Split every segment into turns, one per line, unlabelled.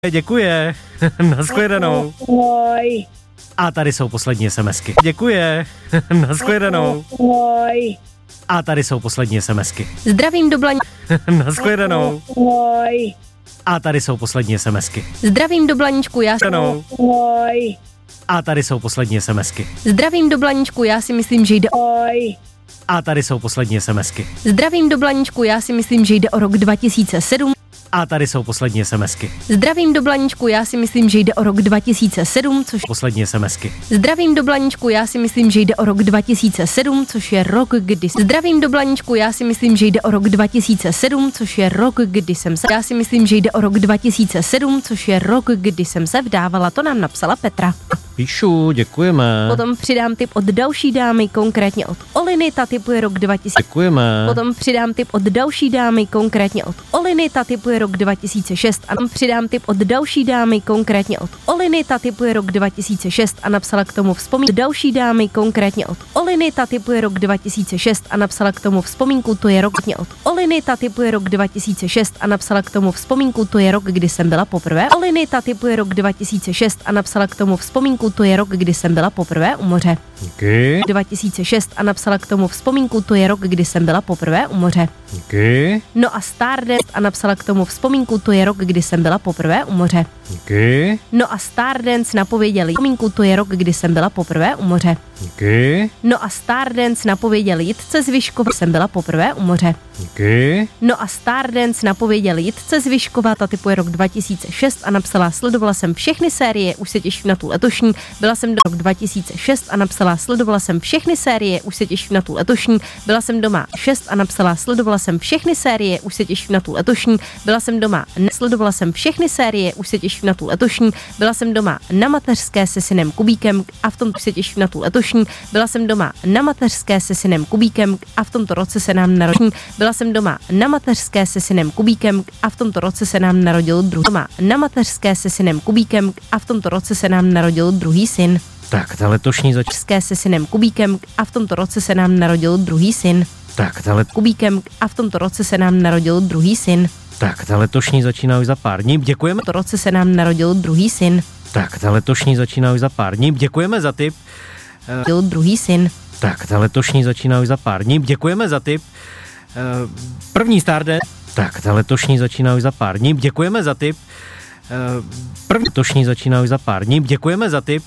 Děkuje. Nashledanou.
Ahoj.
A tady jsou poslední SMSky. Děkuje. Nashledanou.
Ahoj.
A tady jsou poslední SMSky.
Zdravím do Blaň.
Nashledanou.
Ahoj.
A tady jsou poslední SMSky.
Zdravím do Blaníčku, já
Ahoj.
A tady jsou poslední SMSky.
Zdravím do Blaníčku, já si myslím, že jde
Ahoj.
A tady jsou poslední SMSky.
Zdravím do Blaníčku, já si myslím, že jde o rok 2007.
A tady jsou poslední SMSky.
Zdravím do Blaníčku, já si myslím, že jde o rok 2007, což
Poslední SMSky.
Zdravím do Blaníčku, já si myslím, že jde o rok 2007, což je rok, kdy Zdravím do Blaníčku, já si myslím, že jde o rok 2007, což je rok, kdy jsem se Já si myslím, že jde o rok 2007, což je rok, kdy jsem se vdávala, to nám napsala Petra.
Píšu, děkujeme.
Potom přidám tip od další dámy, konkrétně od Oliny, ta typuje rok 2000.
Děkujeme.
Potom přidám tip od další dámy, konkrétně od Oliny, ta typuje rok 2006 a přidám tip od další dámy, konkrétně od Oliny, ta typuje rok 2006 a napsala k tomu vzpomínku. Další dámy, konkrétně od Oliny, ta typuje rok 2006 a napsala k tomu vzpomínku, to je rok od Oliny, ta typuje rok 2006 a napsala k tomu vzpomínku, to je rok, kdy jsem byla poprvé. Oliny, ta typuje rok 2006 a napsala k tomu vzpomínku, to je rok, kdy jsem byla poprvé u moře.
Díky.
2006 a napsala k tomu vzpomínku, to je rok, kdy jsem byla poprvé u moře.
Díky.
No a Stardust a napsala k tomu vzpomínku, to je rok, kdy jsem byla poprvé u moře.
Díky.
No a Stardance napověděli vzpomínku, to je rok, kdy jsem byla poprvé u moře.
Díky.
No a Stardance napověděli Jitce z Vyškova, jsem byla poprvé u moře.
Díky.
No a Stardance napověděli Jitce z Vyškova, ta typuje rok 2006 a napsala, sledovala jsem všechny série, už se těším na tu letošní, byla jsem rok 2006 a napsala, sledovala jsem všechny série, už se těším na tu letošní, byla jsem doma 6 a napsala, sledovala jsem všechny série, už se těším na tu letošní, byla jsem doma, nesledovala jsem všechny série, už se těším na tu letošní, byla jsem doma na mateřské se synem Kubíkem a v tomto se těším na tu letošní, byla jsem doma na mateřské se synem Kubíkem a v tomto roce se nám narodil, byla jsem doma na mateřské se synem Kubíkem a v tomto roce se nám narodil druhý, doma na mateřské se synem Kubíkem a v tomto roce se nám narodil druhý syn.
Tak, ta letošní
Mateřské se synem Kubíkem a v tomto roce se nám narodil druhý syn.
Tak,
Kubíkem a v tomto roce se nám narodil druhý syn.
Tak, ta letošní začíná už za pár dní. Děkujeme.
V tomto roce se nám narodil druhý syn.
Tak, ta letošní začíná už za pár dní. Děkujeme za tip.
Druhý syn.
Tak, ta letošní začíná už za pár dní. Děkujeme za tip. První Stardust. Tak, ta letošní začíná už za pár dní. Děkujeme za tip. První letošní začíná už za pár dní. Děkujeme za tip.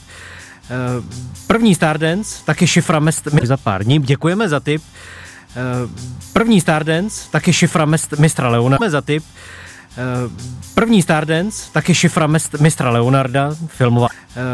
První Stardance, taky šifra za pár dní. Děkujeme za tip. První Stardance, taky šifra mistra Leonarda za tip. První Stardance, taky šifra mistra Leonarda, filmová.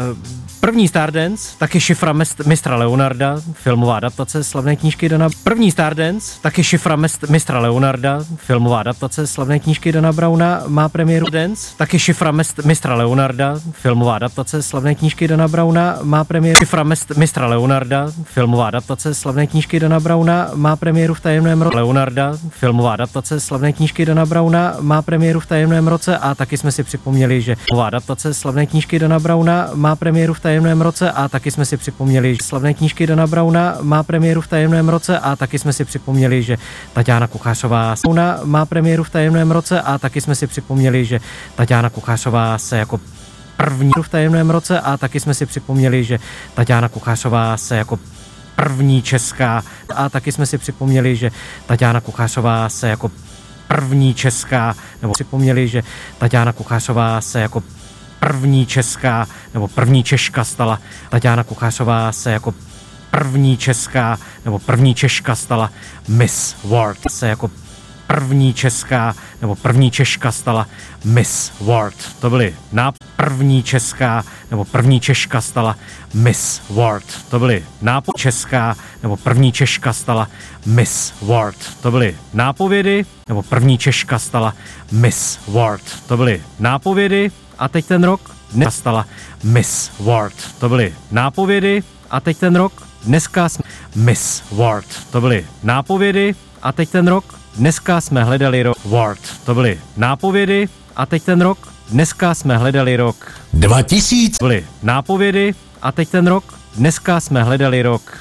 První Stardance, taky šifra mistra Leonarda, filmová adaptace slavné knížky Dana. První Stardance, taky šifra mistra Leonarda, filmová adaptace slavné knížky Dana Browna, má premiéru. Dance, taky šifra mistra Leonarda, filmová adaptace slavné knížky Dana Browna, má premiéru. Šifra mistra Leonarda, filmová adaptace slavné knížky Dana Browna, má premiéru v tajemném roce. Leonarda, filmová adaptace slavné knížky Dana Browna, má premiéru v tajemném roce a taky jsme si připomněli, že nová adaptace slavné knížky Dana Browna má premiéru v tajemném roce a taky jsme si připomněli, že slavné knížky Dana Browna má premiéru v tajemném roce a taky jsme si připomněli, že Taťána Kuchařová má premiéru v tajemném roce a taky jsme si připomněli, že Taťána Kuchařová se jako první v tajemném roce a taky jsme si připomněli, že Taťána Kuchařová se jako první česká a taky jsme si připomněli, že Taťána Kuchařová se jako první česká, nebo připomněli, že Taťána Kuchařová se jako první česká, nebo první Češka stala. Taťána Kuchařová se jako první česká, nebo první Češka stala Miss World. Se jako první česká, nebo první Češka stala Miss World. To byly první česká, nebo první Češka stala Miss World. To byly česká, nebo první Češka stala Miss World. To byly nápovědy, nebo první Češka stala Miss World. To byly nápovědy a teď ten rok dneska stala Miss World. To byly nápovědy a teď ten rok dneska jsme Miss World. To byly nápovědy a teď ten rok dneska jsme hledali rok World. To byly nápovědy a teď ten rok dneska jsme hledali rok
2000.
Byly nápovědy a teď ten rok dneska jsme hledali rok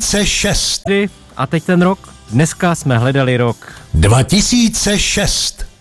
2006.
A teď ten rok dneska jsme hledali rok
2006.